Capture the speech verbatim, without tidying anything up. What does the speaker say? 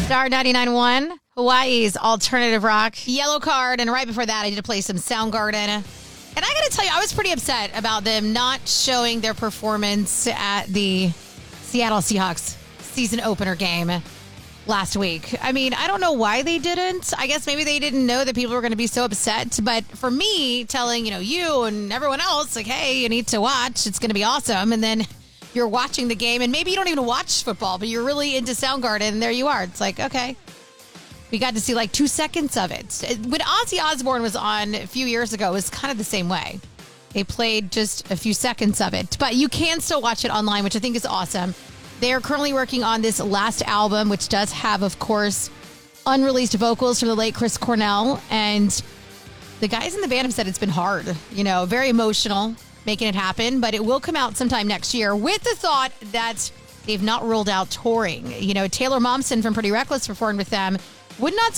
Star ninety-nine point one, Hawaii's alternative rock. Yellow Card. And right before that, I did play some Soundgarden. And I got to tell you, I was pretty upset about them not showing their performance at the Seattle Seahawks season opener game last week. I mean, I don't know why they didn't. I guess maybe they didn't know that people were going to be so upset. But for me, telling, you know, you and everyone else, like, hey, you need to watch. It's going to be awesome. And then you're watching the game, and maybe you don't even watch football, but you're really into Soundgarden, and there you are. It's like, okay. We got to see like two seconds of it. When Ozzy Osbourne was on a few years ago, it was kind of the same way. They played just a few seconds of it, but you can still watch it online, which I think is awesome. They're currently working on this last album, which does have, of course, unreleased vocals from the late Chris Cornell. And the guys in the band have said it's been hard, you know, very emotional making it happen, but it will come out sometime next year with the thought that they've not ruled out touring. You know, Taylor Momsen from Pretty Reckless performed with them. Would not